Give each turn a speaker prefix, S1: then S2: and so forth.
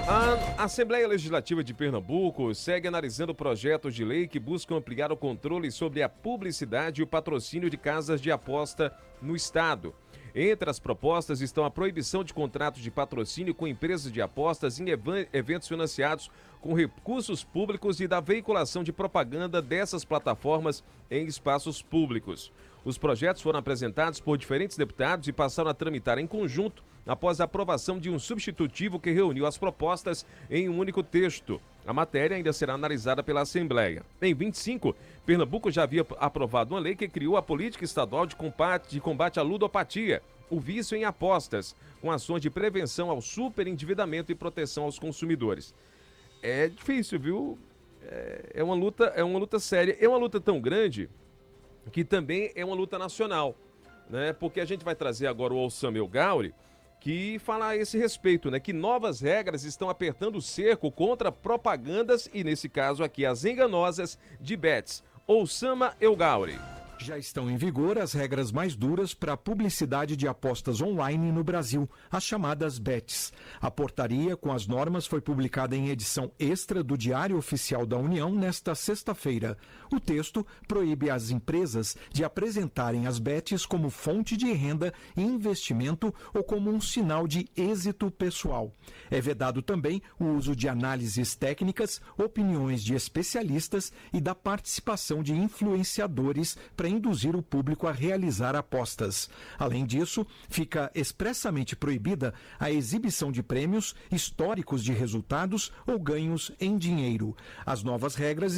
S1: A Assembleia Legislativa de Pernambuco segue analisando projetos de lei que buscam ampliar o controle sobre a publicidade e o patrocínio de casas de aposta no Estado. Entre as propostas estão a proibição de contratos de patrocínio com empresas de apostas em eventos financiados com recursos públicos e da veiculação de propaganda dessas plataformas em espaços públicos. Os projetos foram apresentados por diferentes deputados e passaram a tramitar em conjunto após a aprovação de um substitutivo que reuniu as propostas em um único texto. A matéria ainda será analisada pela Assembleia. Em 25, Pernambuco já havia aprovado uma lei que criou a Política Estadual de Combate à Ludopatia, o vício em apostas, com ações de prevenção ao superendividamento e proteção aos consumidores. É difícil, viu? É uma luta séria. É uma luta tão grande que também é uma luta nacional, né? Porque a gente vai trazer agora o Ossamel Gauri, que fala a esse respeito, né? Que novas regras estão apertando o cerco contra propagandas e, nesse caso aqui, as enganosas de bets. Oussama El Gauri.
S2: Já estão em vigor as regras mais duras para a publicidade de apostas online no Brasil, as chamadas bets. A portaria com as normas foi publicada em edição extra do Diário Oficial da União nesta sexta-feira. O texto proíbe as empresas de apresentarem as bets como fonte de renda e investimento ou como um sinal de êxito pessoal. É vedado também o uso de análises técnicas, opiniões de especialistas e da participação de influenciadores para induzir o público a realizar apostas. Além disso, fica expressamente proibida a exibição de prêmios, históricos de resultados ou ganhos em dinheiro. As novas regras